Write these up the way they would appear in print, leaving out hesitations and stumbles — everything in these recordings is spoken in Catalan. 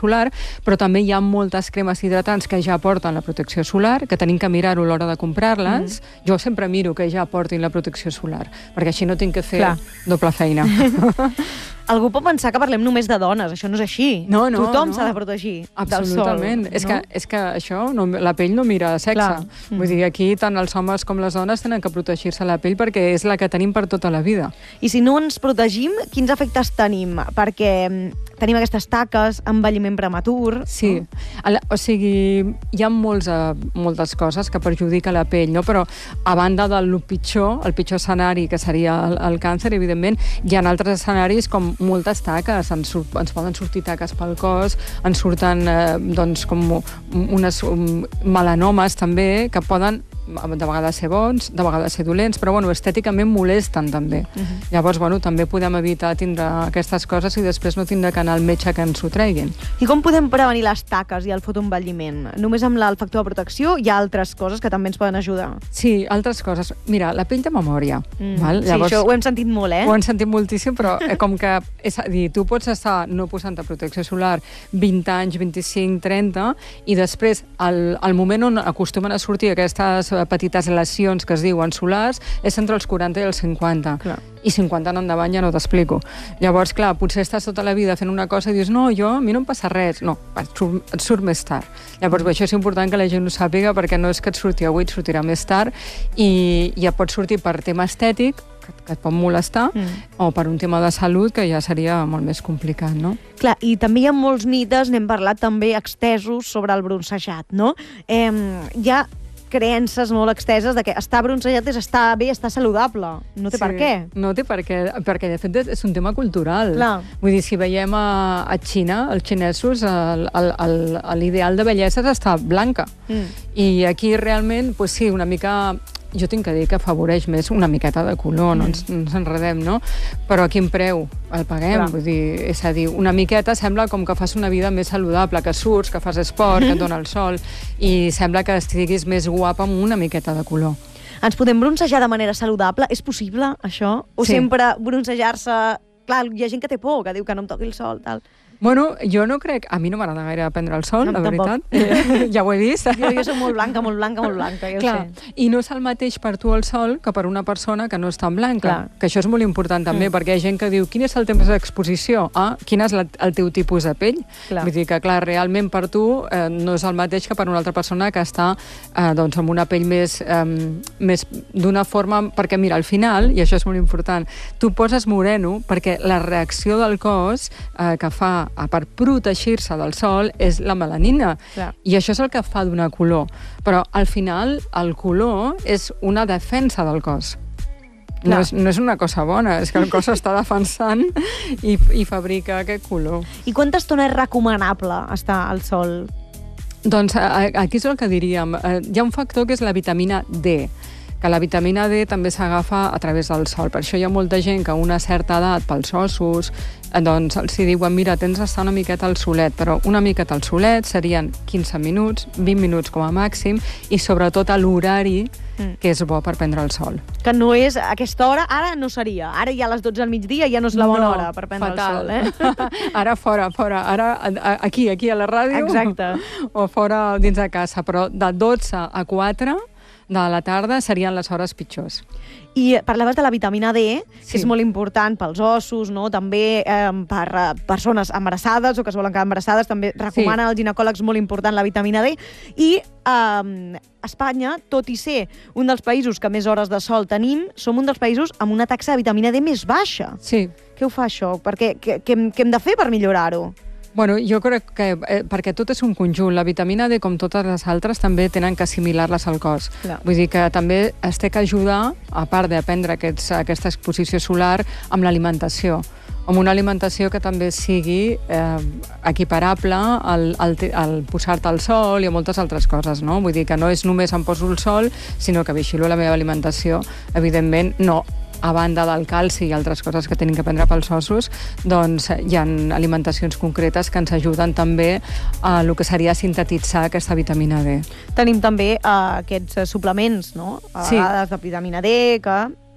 solar, però també hi ha moltes cremes hidratants que ja porten la protecció solar, que tenim que mirar-ho a l'hora de comprar-les. Jo sempre miro que ja portin la protecció solar, perquè així no tinc que fer doble feina. Algú pot pensar que parlem només de dones, això no és així. No. Tothom s'ha de protegir del sol. Absolutament. És que això, la pell no mira sexe. Vull dir, aquí tant els homes com les dones tenen que protegir-se la pell perquè és la que tenim per tota la vida. I si no ens protegim, quins efectes tenim? Perquè tenim aquestes taques, envelliment prematur... Sí, o sigui, hi ha moltes coses que perjudiquen la pell, no? Però a banda del pitjor, el pitjor escenari, que seria el càncer, evidentment, hi ha altres escenaris com moltes taques, ens poden sortir taques pel cos, ens surten com unes melanomes també, que poden de vegades ser bons, de vegades ser dolents, però estèticament molesten també. Llavors, també podem evitar tindre aquestes coses i després no tindre que anar al metge que ens ho treguin. I com podem prevenir les taques i el fotoenvelliment? Només amb el factor de protecció hi ha altres coses que també ens poden ajudar? Sí, altres coses. Mira, la pell té memòria. Llavors, sí, això ho hem sentit molt, Ho hem sentit moltíssim, però com que, és a dir, tu pots estar no posant protecció solar 20 anys, 25, 30, i després, al moment on acostumen a sortir aquestes petites lesions que es diuen solars, és entre els 40 i els 50. Clar. I 50 en endavant ja no t'explico. Llavors, clar, potser estàs tota la vida fent una cosa i dius, no, a mi no em passa res. No, et surt més tard. Llavors, això és important que la gent ho sàpiga, perquè no és que et surti avui, et sortirà més tard, i ja pot sortir per tema estètic, que et pot molestar, o per un tema de salut, que ja seria molt més complicat, no? Clar, i també hi ha molts mites, n'hem parlat també extesos sobre el bronzejat, no? Hi ha creences molt exteses de que estar bronzejat és estar bé, estar saludable. No té per què. No té per què, perquè de fet és un tema cultural. Clar. Vull dir, si veiem a Xina, els xinesos, l'ideal de bellesa és estar blanca. I aquí realment, sí, una mica... Jo tinc que dir que afavoreix més una miqueta de color, no ens enredem, no? Però a quin preu el paguem? Vull dir, és a dir, una miqueta sembla com que fas una vida més saludable, que surts, que fas esport, que et dona el sol, i sembla que estiguis més guapa amb una miqueta de color. Ens podem bronzejar de manera saludable? És possible, això? O sempre bronzejar-se... Clar, hi ha gent que té por, que diu que no em toqui el sol, tal... Bueno, jo no crec... A mi no m'agrada gaire prendre el sol, la veritat. Ja ho he vist. Jo soc molt blanca, ja ho sé. I no és el mateix per tu el sol que per una persona que no és tan blanca. Que això és molt important també, perquè hi ha gent que diu quin és el temps d'exposició? Quin és el teu tipus de pell? Vull dir que, clar, realment per tu no és el mateix que per una altra persona que està amb una pell més d'una forma... Perquè, mira, al final, i això és molt important, tu poses moreno perquè la reacció del cos que fa per protegir-se del sol és la melanina. I això és el que fa donar color. Però al final el color és una defensa del cos. No és una cosa bona, és que el cos està defensant i fabrica aquest color. I quanta estona és recomanable estar al sol? Doncs aquí és el que diríem. Hi ha un factor que és la vitamina D, que la vitamina D també s'agafa a través del sol. Per això hi ha molta gent que a una certa edat, pels ossos, doncs els diuen, mira, tens d'estar una miqueta al solet, però una miqueta al solet serien 15 minuts, 20 minuts com a màxim, i sobretot a l'horari que és bo per prendre el sol. Que no és a aquesta hora, ara no seria. Ara ja a les 12 del migdia ja no és la bona hora per prendre el sol. Ara fora. Ara aquí a la ràdio. Exacte. O fora dins de casa, però de 12 a 4 de la tarda serien les hores pitjors. I parlaves de la vitamina D, que és molt important pels ossos, no? També per persones embarassades o que es volen quedar embarassades, també recomanen als ginecòlegs molt important la vitamina D. I Espanya, tot i ser un dels països que més hores de sol tenim, som un dels països amb una taxa de vitamina D més baixa. Sí. Què ho fa això? Què hem de fer per millorar-ho? Bueno, jo crec que perquè tot és un conjunt. La vitamina D, com totes les altres, també tenen que assimilar-les al cos. Vull dir que també es té que ajudar, a part de prendre aquesta exposició solar, amb l'alimentació. Amb una alimentació que també sigui equiparable al posar-te al sol i a moltes altres coses, no? Vull dir que no és només em poso el sol, sinó que vigilo la meva alimentació. Evidentment, no. A banda del calci i altres coses que tenim que prendre pels ossos, doncs hi ha alimentacions concretes que ens ajuden també a el que seria sintetitzar aquesta vitamina D. Tenim també aquests suplements, no? A vegades de vitamina D, que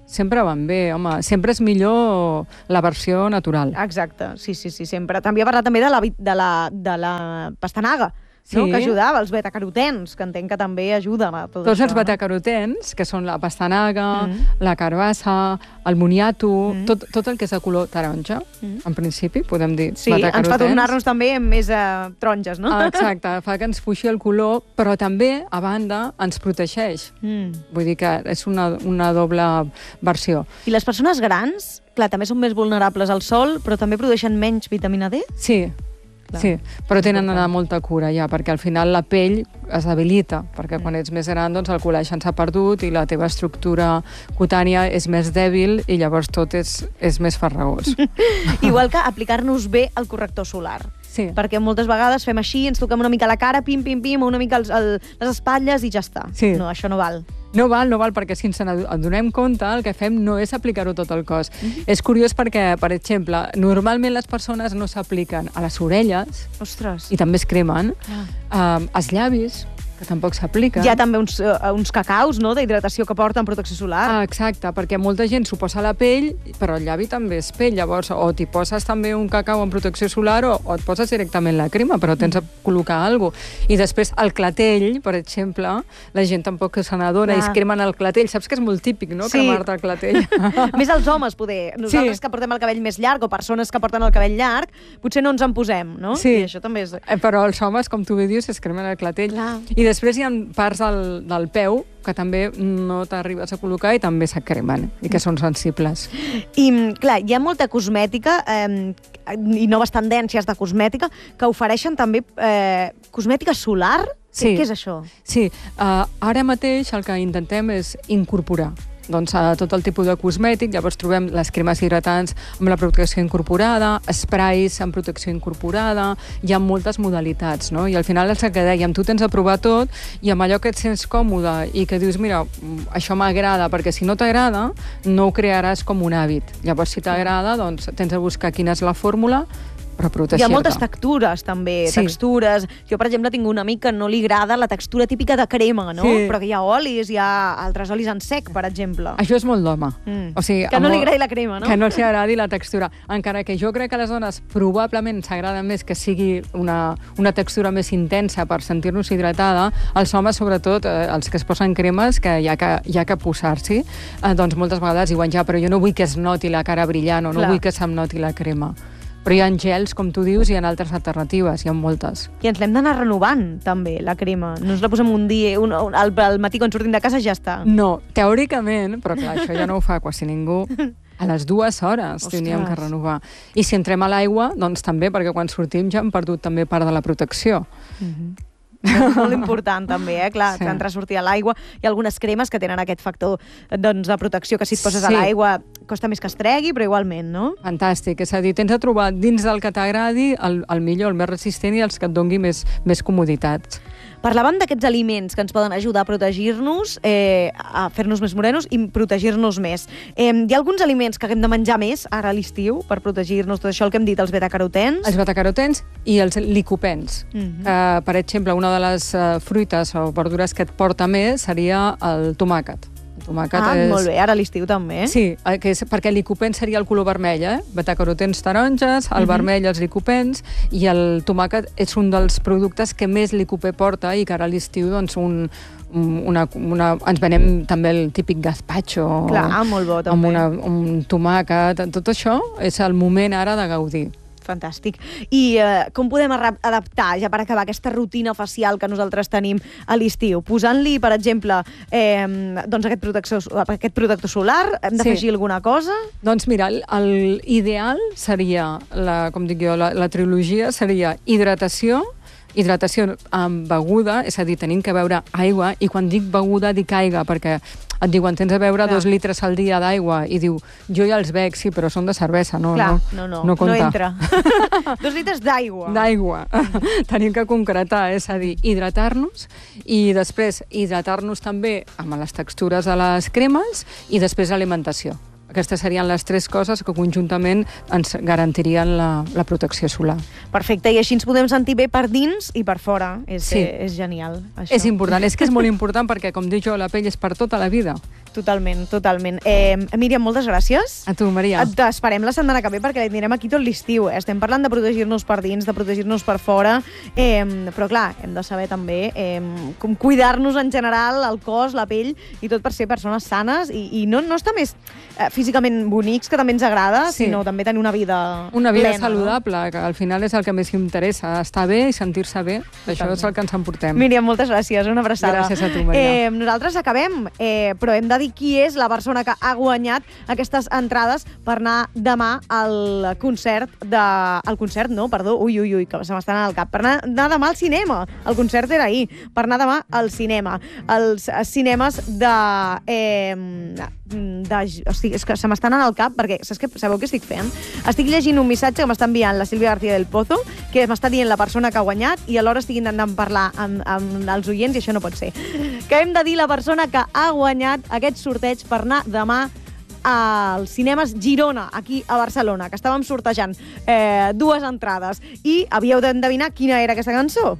Sempre van bé, home. Sempre és millor la versió natural. Exacte, sí, sempre. També ha parlat també de la pastanaga, no? Que ajudava, els betacarotens, que entenc que també ajuden a tot Tots això. Els betacarotens, que són la pastanaga, la carbassa, el moniato, tot el que és de color taronja, en principi, podem dir betacarotens. Ens fa tornar-nos també més taronges, no? Exacte, fa que ens fuixi el color, però també, a banda, ens protegeix. Vull dir que és una doble versió. I les persones grans, clar, també són més vulnerables al sol, però també produeixen menys vitamina D? Sí, però tenen d'anar molta cura ja, perquè al final la pell es debilita, perquè quan ets més gran doncs el col·làgen s'ha perdut i la teva estructura cutània és més dèbil i llavors tot és més farragós. Igual que aplicar-nos bé el corrector solar. Sí. Perquè moltes vegades fem així, ens toquem una mica la cara, pim, una mica les espatlles i ja està. Sí. No, això no val. No val, perquè si ens adonem compte, el que fem no és aplicar-ho tot al cos. És curiós perquè, per exemple, normalment les persones no s'apliquen a les orelles. Ostres. I també es cremen, als llavis, que tampoc s'apliquen. Hi ha també uns cacaus, no?, d'hidratació que porten protecció solar. Exacte, perquè molta gent s'ho posa a la pell, però el llavi també és pell, llavors o t'hi poses també un cacau amb protecció solar o et poses directament la crema, però tens de col·locar alguna cosa. I després el clatell, per exemple, la gent tampoc se n'adona i es cremen el clatell. Saps que és molt típic, no?, cremar-te el clatell. Més els homes, poder. Nosaltres que portem el cabell més llarg o persones que porten el cabell llarg, potser no ens en posem, no? Sí, i això també és... però els homes, com tu bé dius, es cremen el clatell. I després hi ha parts del peu que també no t'arribes a col·locar i també se cremen i que són sensibles. I, clar, hi ha molta cosmètica i noves tendències de cosmètica que ofereixen també cosmètica solar. Sí. Què és això? Sí, ara mateix el que intentem és incorporar tot el tipus de cosmètic, llavors trobem les cremes hidratants amb la protecció incorporada, sprays amb protecció incorporada, hi ha moltes modalitats, no? I al final és el que dèiem, tu tens de provar tot i amb allò que et sents còmode i que dius, mira, això m'agrada, perquè si no t'agrada, no ho crearàs com un hàbit. Llavors, si t'agrada, doncs tens de buscar quina és la fórmula per protegir-te. Hi ha moltes textures, també, textures. Jo, per exemple, tinc un amic que no li agrada la textura típica de crema, no? Però que hi ha olis, hi ha altres olis en sec, per exemple. Això és molt d'home. O sigui, que no li agradi la crema, no? Que no els agradi la textura. Encara que jo crec que a les dones probablement s'agrada més que sigui una textura més intensa per sentir-nos hidratada. Els homes, sobretot, els que es posen cremes, que hi ha que posar-s'hi, doncs moltes vegades diuen, ja, però jo no vull que es noti la cara brillant o no vull que se'm noti la crema. Però hi ha gels, com tu dius, i hi ha altres alternatives, hi ha moltes. I ens l'hem d'anar renovant, també, la crema. No ens la posem un dia, al matí quan sortim de casa ja està. No, teòricament, però clar, això ja no ho fa quasi ningú, a les 2 hores tindríem que renovar. I si entrem a l'aigua, doncs també, perquè quan sortim ja hem perdut també part de la protecció. Molt important també, clar, que entre sortir a l'aigua hi ha algunes cremes que tenen aquest factor de protecció, que si et poses a l'aigua costa més que es tregui, però igualment, no? Fantàstic, és a dir, tens de trobar dins del que t'agradi el millor, el més resistent i els que et dongui més comoditats. Parlàvem d'aquests aliments que ens poden ajudar a protegir-nos, a fer-nos més morenos i protegir-nos més. Hi ha alguns aliments que hem de menjar més ara a l'estiu per protegir-nos, tot això el que hem dit, els betacarotens? Els betacarotens i els licopens. Per exemple, una de les fruites o verdures que et porta més seria el tomàquet. Molt bé, ara a l'estiu també. Sí, perquè el licopens seria el color vermell, betacarotens taronges, el vermell els licopens, i el tomàquet és un dels productes que més licopè porta i que ara a l'estiu doncs ens venem també el típic gazpacho. Clar, molt bo també. Amb un tomàquet, tot això és el moment ara de gaudir. Fantàstic. I com podem adaptar, ja per acabar, aquesta rutina facial que nosaltres tenim a l'estiu? Posant-li, per exemple, aquest protector solar, hem d'afegir alguna cosa? Doncs mira, l'ideal seria, com dic jo, la trilogia seria hidratació amb beguda, és a dir, tenim que beure aigua, i quan dic beguda dic aigua, perquè et diuen tens de beure 2 litres al dia d'aigua, i diu, jo ja els bec, sí, però són de cervesa, no entra. 2 litres d'aigua. D'aigua. Tenim que concretar, és a dir, hidratar-nos, i després hidratar-nos també amb les textures de les cremes, i després alimentació. Aquestes serien les 3 coses que conjuntament ens garantirien la protecció solar. Perfecte, i així ens podem sentir bé per dins i per fora. És genial, això. És important, és que és molt important perquè, com dic jo, la pell és per tota la vida. Totalment, totalment. Míriam, moltes gràcies. A tu, Maria. T'esperem la setmana que ve perquè la tindrem aquí tot l'estiu. Estem parlant de protegir-nos per dins, de protegir-nos per fora, però clar, hem de saber també com cuidar-nos en general, el cos, la pell, i tot per ser persones sanes i no estar més físicament bonics, que també ens agrada, sinó també tenir una vida plena, saludable, que al final és el que més interessa, estar bé i sentir-se bé. Això és el que ens emportem. Míriam, moltes gràcies, una abraçada. Gràcies a tu, Maria. Nosaltres acabem, però hem de dir qui és la persona que ha guanyat aquestes entrades per anar demà al concert que se m'està anant al cap, per anar demà al cinema. El concert era ahir, per anar demà al cinema. Els cinemes hosti, és que se m'està anant al cap, perquè sabeu què estic fent? Estic llegint un missatge que m'està enviant la Sílvia García del Pozo, que m'està dient la persona que ha guanyat, i alhora estic intentant parlar amb els oients, i això no pot ser. Que hem de dir la persona que ha guanyat aquest sorteig per anar demà als cinemes Girona, aquí a Barcelona, que estàvem sortejant 2 entrades, i havíeu d'endevinar quina era aquesta cançó.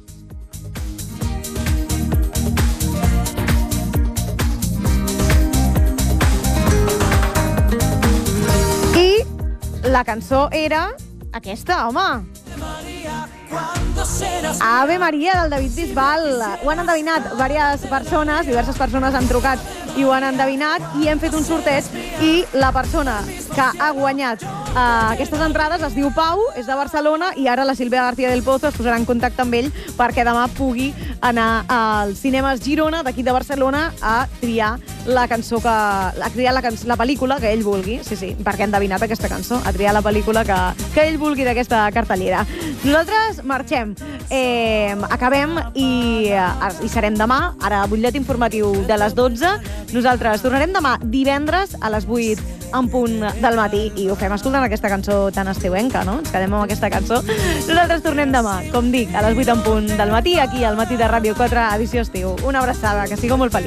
I la cançó era aquesta, home. Ave Maria, del David Bisbal. Ho han endevinat diverses persones han trucat i ho han endevinat, i hem fet un sorteig, i la persona que ha guanyat aquestes entrades es diu Pau, és de Barcelona, i ara la Sílvia García del Pozo es posarà en contacte amb ell perquè demà pugui anar als cinemes Girona, d'aquí de Barcelona, a triar la cançó la pel·lícula que ell vulgui, sí, perquè ha endevinat aquesta cançó, a triar la pel·lícula que ell vulgui d'aquesta cartellera. Nosaltres marxem, acabem i serem demà, ara butllet informatiu de les 12. Nosaltres tornarem demà divendres a les 8 en punt del matí, i ho fem escoltant aquesta cançó tan estiuenca, no? Ens quedem amb aquesta cançó. Nosaltres tornem demà, com dic, a les 8 en punt del matí, aquí al Matí de Ràdio 4, edició estiu. Una abraçada, que sigueu molt feliços.